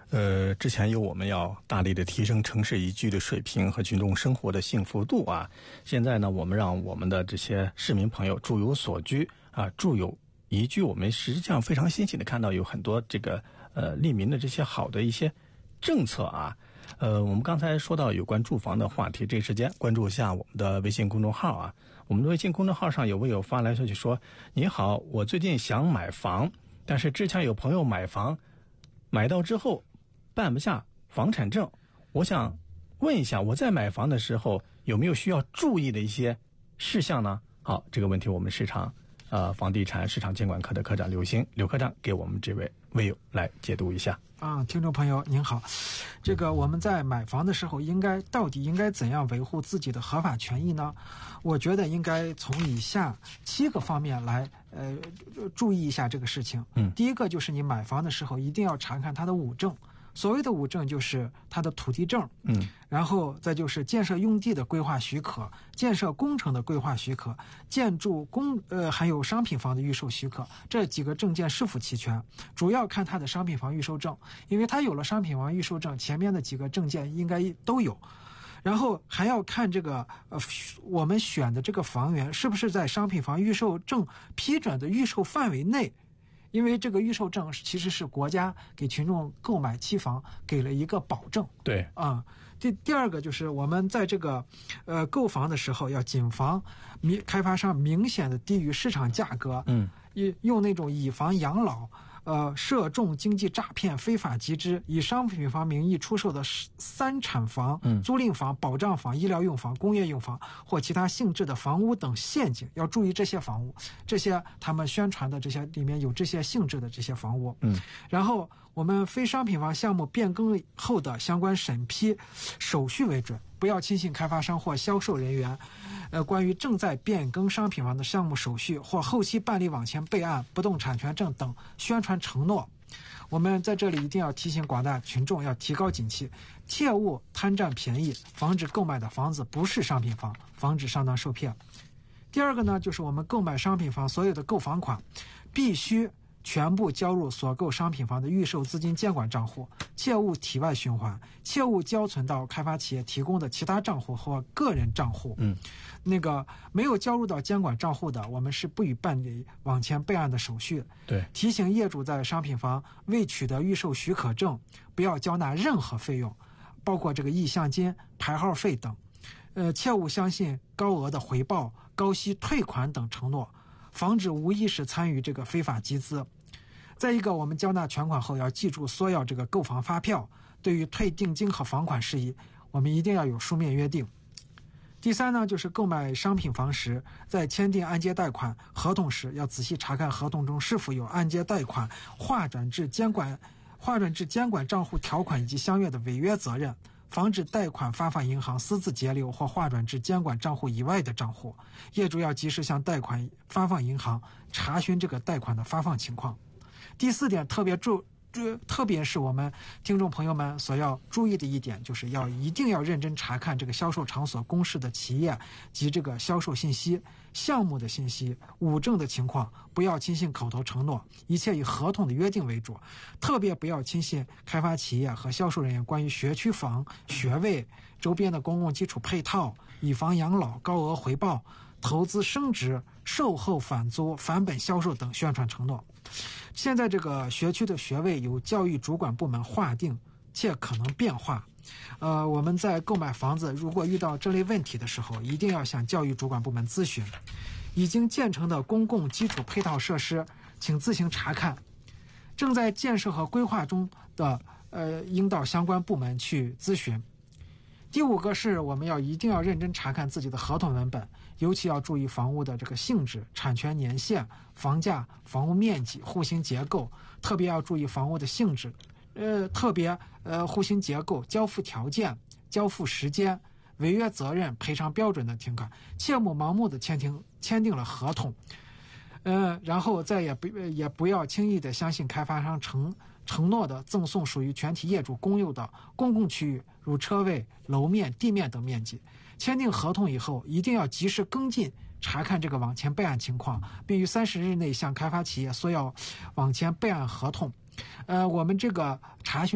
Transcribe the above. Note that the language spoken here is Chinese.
之前有我们要大力的提升城市宜居的水平和群众生活的幸福度啊。现在呢，我们让我们的这些市民朋友住有所居啊，住有宜居。我们实际上非常欣喜的看到有很多这个利民的这些好的一些政策啊。我们刚才说到有关住房的话题，这个时间关注一下我们的微信公众号啊。我们的微信公众号上有位友发来消息说：你好，我最近想买房，但是之前有朋友买房买到之后办不下房产证，我想问一下，我在买房的时候有没有需要注意的一些事项呢？好，这个问题我们房地产市场监管科的科长刘科长给我们这位微友来解读一下。 听众朋友您好，这个我们在买房的时候到底应该怎样维护自己的合法权益呢？我觉得应该从以下7个方面来注意一下这个事情。第一个就是你买房的时候一定要查看它的物证。所谓的物证就是它的土地证，然后再就是建设用地的规划许可、建设工程的规划许可、还有商品房的预售许可，这几个证件是否齐全，主要看它的商品房预售证，因为它有了商品房预售证，前面的几个证件应该都有。然后还要看这个我们选的这个房源是不是在商品房预售证批准的预售范围内。因为这个预售证其实是国家给群众购买期房给了一个保证。 对第二个就是我们在这个购房的时候要谨防开发商明显的低于市场价格，用那种以房养老涉众经济诈骗、非法集资、以商品房名义出售的3产房、租赁房、保障房、医疗用房、工业用房或其他性质的房屋等陷阱，要注意这些房屋，这些他们宣传的这些里面有这些性质的这些房屋。然后我们非商品房项目变更后的相关审批手续为准，不要轻信开发商或销售人员关于正在变更商品房的项目手续或后期办理网前备案不动产权证等宣传承诺。我们在这里一定要提醒广大群众要提高警惕，切勿贪占便宜，防止购买的房子不是商品房，防止上当受骗。第二个呢，就是我们购买商品房所有的购房款必须全部交入所购商品房的预售资金监管账户，切勿体外循环，切勿交存到开发企业提供的其他账户或个人账户。那个没有交入到监管账户的，我们是不予办理网前备案的手续。 对， 提醒业主在商品房未取得预售许可证，不要交纳任何费用，包括这个意向金、牌号费等。切勿相信高额的回报、高息退款等承诺，防止无意识参与这个非法集资。再一个，我们交纳全款后要记住索要这个购房发票，对于退定金和房款事宜，我们一定要有书面约定。第三呢，就是购买商品房时，在签订按揭贷款合同时，要仔细查看合同中是否有按揭贷款划转至监管账户条款以及相应的违约责任，防止贷款发放银行私自截留或划转至监管账户以外的账户。业主要及时向贷款发放银行查询这个贷款的发放情况。第4点，特别是我们听众朋友们所要注意的一点，就是一定要认真查看这个销售场所公示的企业及这个销售信息、项目的信息、物证的情况，不要轻信口头承诺，一切以合同的约定为主。特别不要轻信开发企业和销售人员关于学区房、学位、周边的公共基础配套、以房养老、高额回报、投资升值、售后返租、返本销售等宣传承诺。现在这个学区的学位由教育主管部门划定，且可能变化。我们在购买房子如果遇到这类问题的时候，一定要向教育主管部门咨询。已经建成的公共基础配套设施，请自行查看。正在建设和规划中的应到相关部门去咨询。第5个是我们一定要认真查看自己的合同文本，尤其要注意房屋的这个性质、产权年限、房价、房屋面积、户型结构，特别要注意房屋的性质，户型结构、交付条件、交付时间、违约责任、赔偿标准的情况，切勿盲目的签订了合同。然后再也不要轻易的相信开发商承诺的赠送属于全体业主公有的公共区域，如车位、楼面、地面等面积。签订合同以后，一定要及时跟进查看这个网前备案情况，并于30日内向开发企业索要网前备案合同。我们这个查询